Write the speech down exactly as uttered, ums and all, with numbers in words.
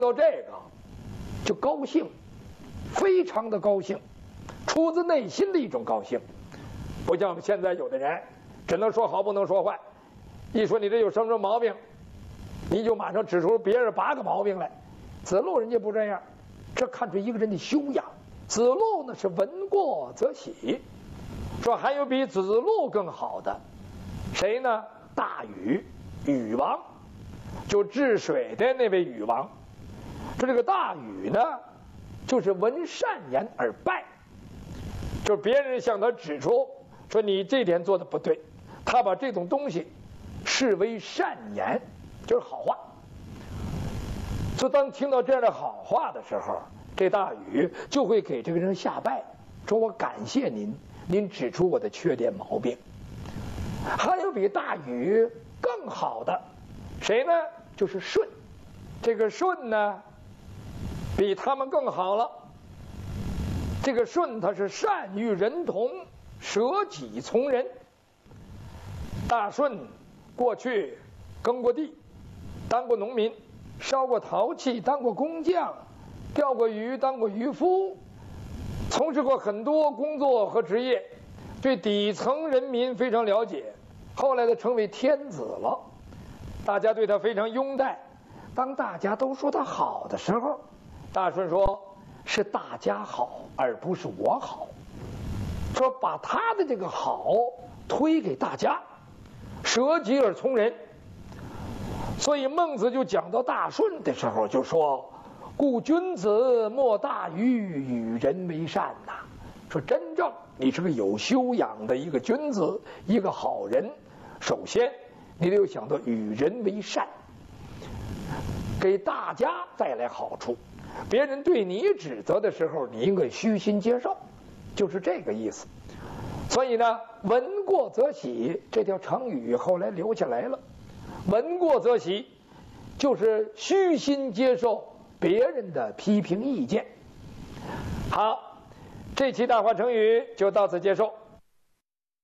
到这个就高兴，非常的高兴，出自内心的一种高兴，不像现在有的人只能说好不能说坏，一说你这有什么什么毛病，你就马上指出别人八个毛病来。子路人家不这样，这看出一个人的修养。子路呢是闻过则喜，说还有比子路更好的，谁呢？大禹，禹王，就治水的那位禹王。说这个大禹呢，就是闻善言而拜，就别人向他指出说你这点做的不对，他把这种东西视为善言，就是好话。就当听到这样的好话的时候，这大禹就会给这个人下拜，说我感谢您，您指出我的缺点毛病。还有比大禹更好的，谁呢？就是舜。这个舜呢比他们更好了。这个舜他是善与人同，舍己从人。大舜过去耕过地，当过农民，烧过陶器，当过工匠，钓过鱼，当过渔夫，从事过很多工作和职业，对底层人民非常了解。后来他成为天子了，大家对他非常拥戴。当大家都说他好的时候，大舜说是大家好而不是我好，说把他的这个好推给大家，舍己而从人。所以孟子就讲到大舜的时候就说，故君子莫大于与人为善呐。说真正你是个有修养的一个君子，一个好人，首先你得有想到与人为善，给大家带来好处。别人对你指责的时候，你应该虚心接受，就是这个意思。所以呢，闻过则喜这条成语后来留下来了。闻过则喜，就是虚心接受别人的批评意见。好，这期大话成语就到此结束。